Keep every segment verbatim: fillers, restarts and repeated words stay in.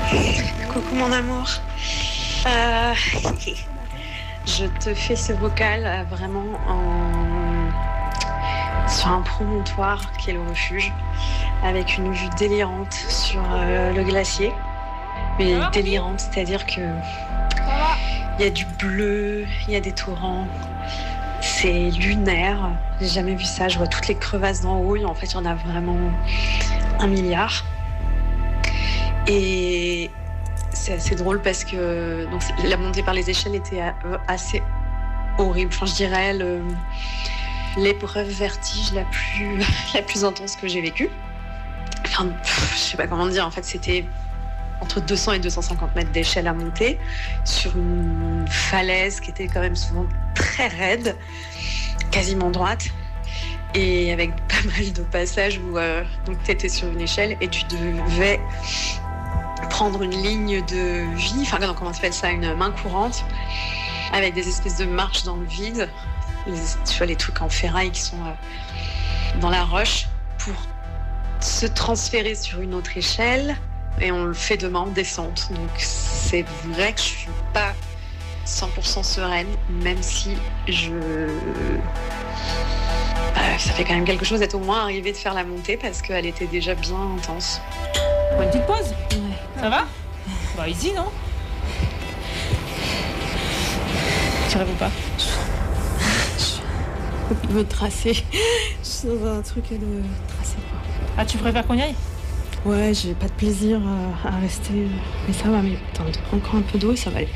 Coucou mon amour. Euh, je te fais ce vocal euh, vraiment en... sur un promontoire qui est le refuge, avec une vue délirante sur euh, le glacier. Mais délirante, c'est-à-dire que il y a du bleu, il y a des torrents. C'est lunaire. J'ai jamais vu ça. Je vois toutes les crevasses d'en haut. Et en fait, il y en a vraiment un milliard. Et c'est assez drôle parce que donc, la montée par les échelles était assez horrible. Enfin, je dirais le, l'épreuve vertige la plus, la plus intense que j'ai vécue. Enfin, pff, je sais pas comment dire. En fait, c'était entre deux cents et deux cent cinquante mètres d'échelle à monter sur une falaise qui était quand même souvent très raide, quasiment droite, et avec pas mal de passages où euh, donc tu étais sur une échelle et tu devais prendre une ligne de vie, enfin non, comment on appelle ça, une main courante, avec des espèces de marches dans le vide, les, tu vois les trucs en ferraille qui sont euh, dans la roche, pour se transférer sur une autre échelle. Et on le fait demain en descente. Donc c'est vrai que je suis pas cent pour cent sereine, même si je... Bah, ça fait quand même quelque chose d'être au moins arrivée de faire la montée parce qu'elle était déjà bien intense. Une petite pause ? Ouais. Ça va ? Bah easy, non ? Tu rêves ou pas ? Je veux tracer. Je suis dans un truc de tracer quoi. Ah, tu préfères qu'on y aille ? Ouais, j'ai pas de plaisir à, à rester. Mais ça va, mais attends, encore un peu d'eau et ça va aller.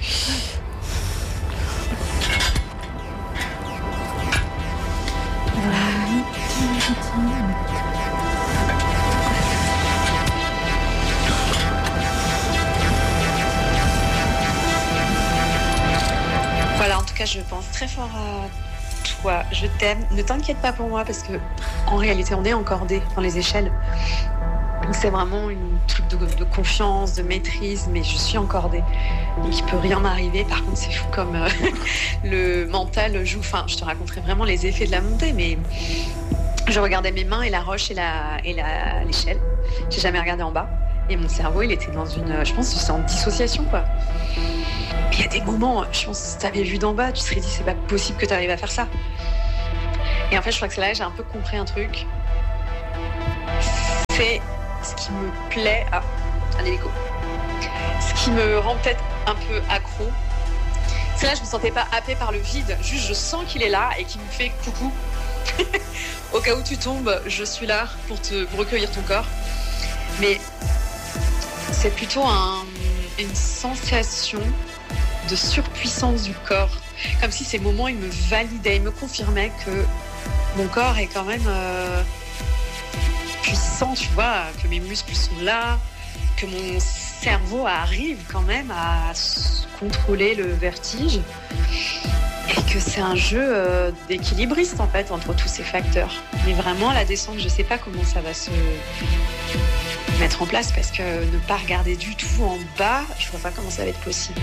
Voilà, en tout cas, je pense très fort à toi. Je t'aime. Ne t'inquiète pas pour moi parce que en réalité, on est encordé dans les échelles. Donc c'est vraiment un truc de, de confiance, de maîtrise, mais je suis encordée. Donc il peut rien m'arriver. Par contre, c'est fou comme euh, le mental joue. Enfin, je te raconterai vraiment les effets de la montée, mais je regardais mes mains et la roche et, la, et la, l'échelle. J'ai jamais regardé en bas. Et mon cerveau, il était dans une... Je pense que c'est en dissociation, quoi. Il y a des moments, je pense que si tu avais vu d'en bas, tu te serais dit, c'est pas possible que tu arrives à faire ça. Et en fait, je crois que c'est là que j'ai un peu compris un truc. C'est... ce qui me plaît, ah, un hélico. Ce qui me rend peut-être un peu accro, c'est là je me sentais pas happée par le vide, juste je sens qu'il est là et qu'il me fait coucou. Au cas où tu tombes, je suis là pour te pour recueillir ton corps. Mais c'est plutôt un, une sensation de surpuissance du corps, comme si ces moments ils me validaient, ils me confirmaient que mon corps est quand même euh, puissant, tu vois, que mes muscles sont là, que mon cerveau arrive quand même à contrôler le vertige et que c'est un jeu euh, d'équilibriste en fait entre tous ces facteurs. Mais vraiment la descente, je sais pas comment ça va se mettre en place parce que ne pas regarder du tout en bas, je vois pas comment ça va être possible.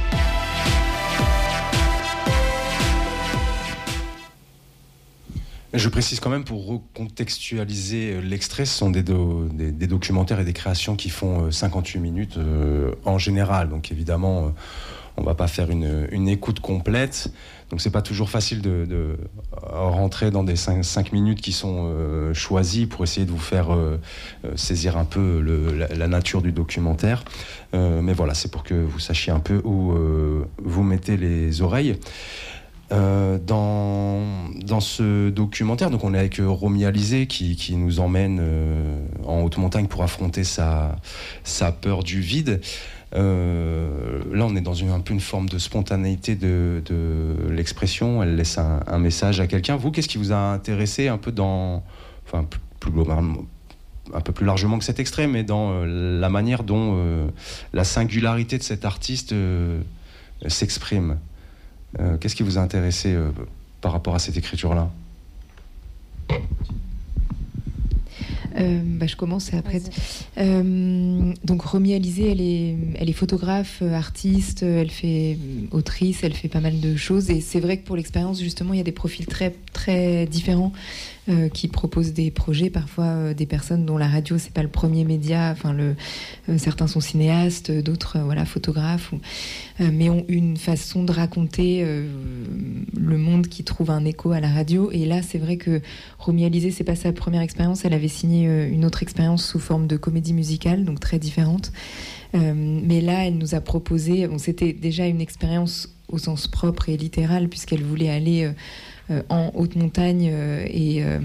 Je précise quand même pour recontextualiser l'extrait, ce sont des, do, des, des documentaires et des créations qui font cinquante-huit minutes euh, en général. Donc évidemment, euh, on ne va pas faire une, une écoute complète. Donc c'est pas toujours facile de, de rentrer dans des cinq minutes qui sont euh, choisies pour essayer de vous faire euh, saisir un peu le, la, la nature du documentaire. Euh, mais voilà, c'est pour que vous sachiez un peu où euh, vous mettez les oreilles. Euh, dans, dans ce documentaire, donc on est avec Romy Alizé qui, qui nous emmène euh, en haute montagne pour affronter sa, sa peur du vide. Euh, là, on est dans une, un peu une forme de spontanéité de, de l'expression. Elle laisse un, un message à quelqu'un. Vous, qu'est-ce qui vous a intéressé un peu dans, enfin plus, plus globalement, un peu plus largement que cet extrait, mais dans euh, la manière dont euh, la singularité de cet artiste euh, s'exprime? Euh, qu'est-ce qui vous a intéressé euh, par rapport à cette écriture-là ? Euh, bah, je commence et après. Euh, donc Romy Alizé, elle est, elle est photographe, artiste, elle fait autrice, elle fait pas mal de choses. Et c'est vrai que pour l'expérience, justement, il y a des profils très, très différents. euh, qui proposent des projets, parfois euh, des personnes dont la radio c'est pas le premier média. Enfin, le, euh, certains sont cinéastes, d'autres euh, voilà photographes, ou, euh, mais ont une façon de raconter euh, le monde qui trouve un écho à la radio. Et là, c'est vrai que Romy Alizé, c'est pas sa première expérience. Elle avait signé euh, une autre expérience sous forme de comédie musicale, donc très différente. Euh, mais là, elle nous a proposé. Bon, c'était déjà une expérience au sens propre et littéral, puisqu'elle voulait aller euh, euh, en haute montagne euh, et, euh,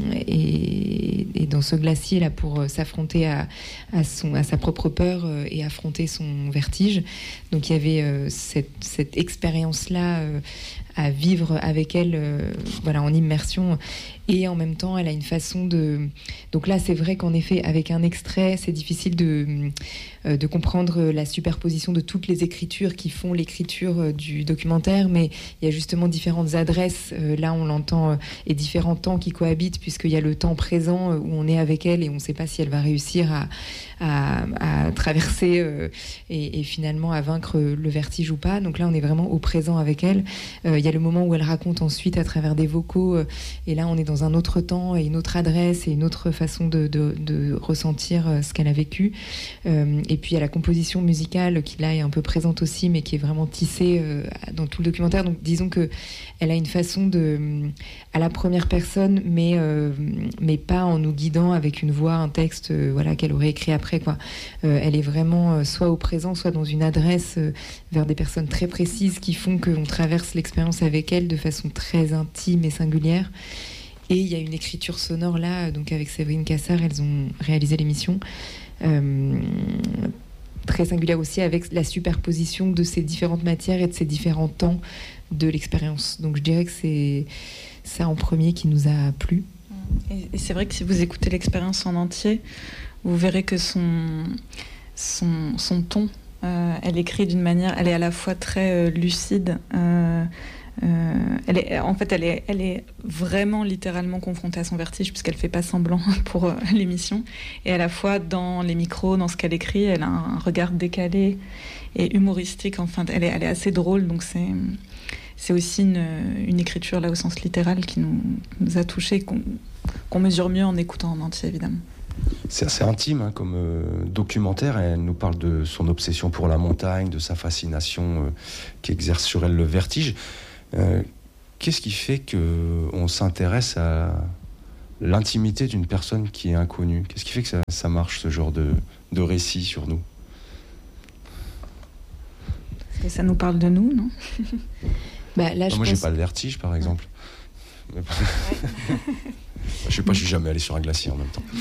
et, et dans ce glacier là pour euh, s'affronter à, à, son, à sa propre peur euh, et affronter son vertige. Donc il y avait euh, cette, cette expérience-là euh, à vivre avec elle, euh, voilà, en immersion. Et en même temps, elle a une façon de... Donc là, c'est vrai qu'en effet, avec un extrait, c'est difficile de, euh, de comprendre la superposition de toutes les écritures qui font l'écriture euh, du documentaire, mais il y a justement différentes adresses, euh, là on l'entend, euh, et différents temps qui cohabitent, puisqu'il y a le temps présent euh, où on est avec elle et on ne sait pas si elle va réussir à, à, à traverser euh, et, et finalement à vaincre le vertige ou pas. Donc là, on est vraiment au présent avec elle. Euh, il y a le moment où elle raconte ensuite à travers des vocaux, euh, et là on est dans un autre temps et une autre adresse et une autre façon de, de, de ressentir ce qu'elle a vécu. Euh, et puis il y a la composition musicale qui là est un peu présente aussi, mais qui est vraiment tissée euh, dans tout le documentaire. Donc disons que elle a une façon de, à la première personne, mais euh, mais pas en nous guidant avec une voix, un texte, euh, voilà, qu'elle aurait écrit après, quoi. Euh, elle est vraiment euh, soit au présent, soit dans une adresse euh, vers des personnes très précises qui font qu'on traverse l'expérience avec elle de façon très intime et singulière. Et il y a une écriture sonore là, donc avec Séverine Cassard, elles ont réalisé l'émission, euh, très singulière aussi, avec la superposition de ces différentes matières et de ces différents temps de l'expérience. Donc je dirais que c'est ça en premier qui nous a plu. Et, et c'est vrai que si vous écoutez l'expérience en entier, vous verrez que son, son, son ton, euh, elle écrit d'une manière, elle est à la fois très euh, lucide, euh, Euh, elle est, en fait, elle est, elle est vraiment littéralement confrontée à son vertige, puisqu'elle fait pas semblant pour euh, l'émission. Et à la fois, dans les micros, dans ce qu'elle écrit, elle a un regard décalé et humoristique. Enfin, elle est, elle est assez drôle. Donc c'est, c'est aussi une, une écriture là au sens littéral qui nous, nous a touchés, qu'on, qu'on mesure mieux en écoutant en entier, évidemment. C'est assez intime hein, comme euh, documentaire. Elle nous parle de son obsession pour la montagne, de sa fascination euh, qui exerce sur elle le vertige. Euh, qu'est-ce qui fait qu'on s'intéresse à l'intimité d'une personne qui est inconnue? Qu'est-ce qui fait que ça, ça marche, ce genre de, de récit sur nous? Parce que ça nous parle de nous, non? bah, là, non, je Moi, pense... j'ai pas le vertige, par exemple. Ouais. Je sais pas, je suis jamais allé sur un glacier en même temps.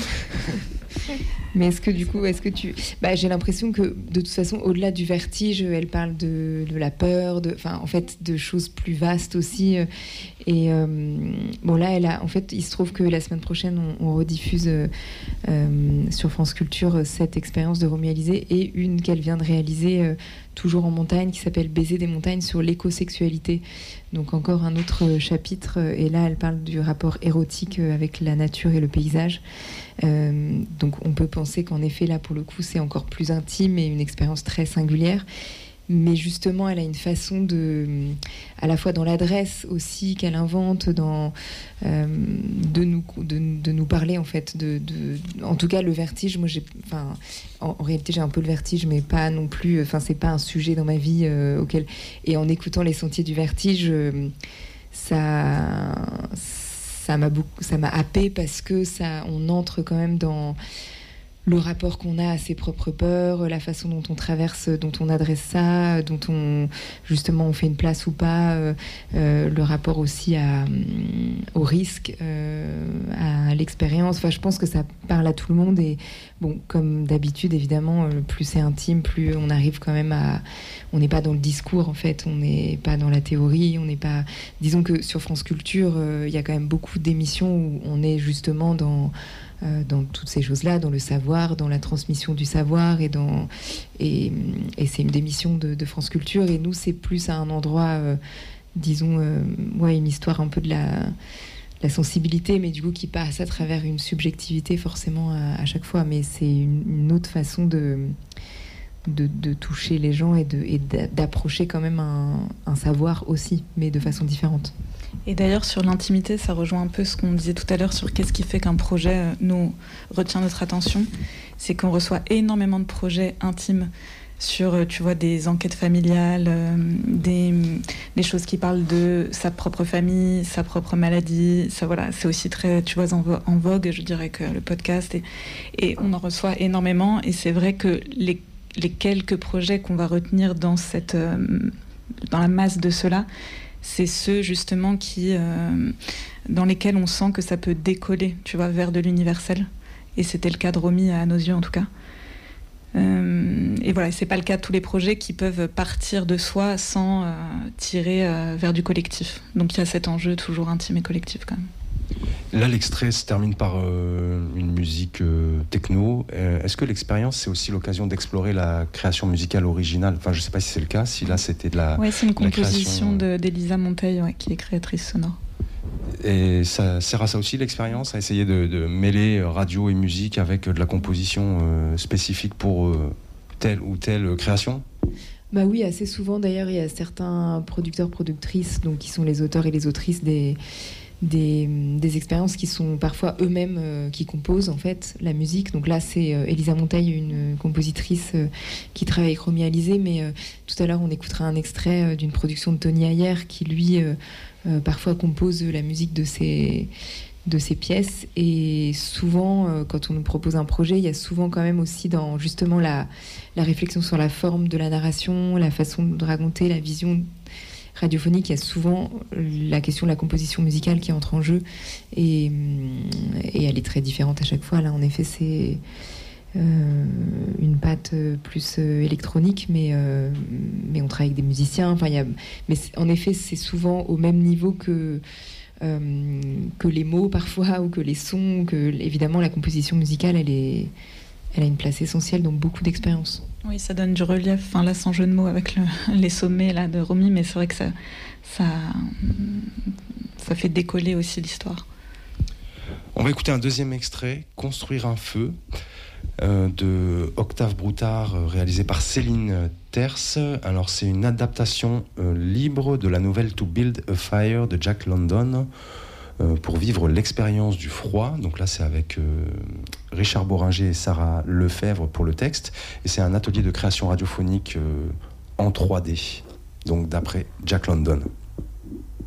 Mais est-ce que du coup, est-ce que tu... Bah, j'ai l'impression que de toute façon, au-delà du vertige, elle parle de, de la peur, de, enfin, en fait, de choses plus vastes aussi. Et euh, bon, là, elle a, en fait, il se trouve que la semaine prochaine, on, on rediffuse euh, euh, sur France Culture cette expérience de Romy Alizé et une qu'elle vient de réaliser euh, toujours en montagne, qui s'appelle Baiser des montagnes sur l'écosexualité. Donc encore un autre chapitre. Et là, elle parle du rapport érotique avec la nature et le paysage. Euh, donc on peut penser qu'en effet, là, pour le coup, c'est encore plus intime et une expérience très singulière. Mais justement, elle a une façon de, à la fois dans l'adresse aussi qu'elle invente, dans euh, de nous de, de nous parler en fait, de, de, en tout cas le vertige. Moi, j'ai, enfin, en, en réalité, j'ai un peu le vertige, mais pas non plus. Enfin, c'est pas un sujet dans ma vie euh, auquel. Et en écoutant Les Sentiers du Vertige, euh, ça, ça m'a beaucoup, ça m'a happé parce que ça, on entre quand même dans le rapport qu'on a à ses propres peurs, la façon dont on traverse, dont on adresse ça, dont on, justement, on fait une place ou pas, euh, euh, le rapport aussi à, au risque, euh, à l'expérience. Enfin, je pense que ça parle à tout le monde et, bon, comme d'habitude, évidemment, plus c'est intime, plus on arrive quand même à... On n'est pas dans le discours, en fait, on n'est pas dans la théorie, on n'est pas... Disons que sur France Culture, euh, il y a quand même beaucoup d'émissions où on est justement dans... Euh, dans toutes ces choses-là, dans le savoir, dans la transmission du savoir, et, dans, et, et c'est une démission de, de France Culture, et nous, c'est plus à un endroit, euh, disons, euh, ouais, une histoire un peu de la, la sensibilité, mais du coup qui passe à travers une subjectivité forcément à, à chaque fois, mais c'est une, une autre façon de, de, de toucher les gens et, de, et d'approcher quand même un, un savoir aussi, mais de façon différente. Et d'ailleurs, sur l'intimité, ça rejoint un peu ce qu'on disait tout à l'heure sur qu'est-ce qui fait qu'un projet euh, nous retient notre attention. C'est qu'on reçoit énormément de projets intimes sur, tu vois, des enquêtes familiales, euh, des, des choses qui parlent de sa propre famille, sa propre maladie. Ça, voilà, c'est aussi très, tu vois, en, vo- en vogue, je dirais, que le podcast. Et, et on en reçoit énormément. Et c'est vrai que les, les quelques projets qu'on va retenir dans, cette, euh, dans la masse de ceux-là, c'est ceux, justement, qui, euh, dans lesquels on sent que ça peut décoller, tu vois, vers de l'universel. Et c'était le cas de Romy, à nos yeux, en tout cas. Euh, et voilà, c'est pas le cas de tous les projets qui peuvent partir de soi sans euh, tirer euh, vers du collectif. Donc il y a cet enjeu toujours intime et collectif quand même. Là, l'extrait se termine par euh, une musique euh, techno. Euh, est-ce que l'expérience, c'est aussi l'occasion d'explorer la création musicale originale ? Enfin, je sais pas si c'est le cas, si là c'était de la... Ouais, c'est une composition création... de, d'Elisa Monteil, ouais, qui est créatrice sonore. Et ça sert à ça aussi, l'expérience, à essayer de, de mêler radio et musique avec de la composition euh, spécifique pour euh, telle ou telle création ? Bah oui, assez souvent d'ailleurs, il y a certains producteurs, productrices, donc qui sont les auteurs et les autrices des, des, des expériences qui sont parfois eux-mêmes euh, qui composent en fait la musique. Donc là, c'est euh, Elisa Monteil, une compositrice euh, qui travaille avec Romy Alizé, mais euh, tout à l'heure, on écoutera un extrait euh, d'une production de Tony Ayer qui, lui, euh, euh, parfois compose la musique de ses, de ses pièces. Et souvent, euh, quand on nous propose un projet, il y a souvent quand même aussi dans justement la, la réflexion sur la forme de la narration, la façon de raconter, la vision radiophonique, il y a souvent la question de la composition musicale qui entre en jeu et, et elle est très différente à chaque fois. Là, en effet, c'est euh, une patte plus électronique, mais, euh, mais on travaille avec des musiciens. Enfin, il y a, mais en effet, c'est souvent au même niveau que, euh, que les mots parfois ou que les sons. Que, évidemment, la composition musicale, elle, est, elle a une place essentielle dans beaucoup d'expériences. Oui, ça donne du relief, enfin là sans jeu de mots avec le, les sommets là, de Romy, mais c'est vrai que ça, ça, ça fait décoller aussi l'histoire. On va écouter un deuxième extrait, Construire un feu, euh, de Octave Broutard, euh, réalisé par Céline Terce. Alors c'est une adaptation euh, libre de la nouvelle To Build a Fire de Jack London, euh, pour vivre l'expérience du froid. Donc là c'est avec euh, Richard Boringer et Sarah Lefebvre pour le texte, et c'est un atelier de création radiophonique euh, en trois D, donc d'après Jack London.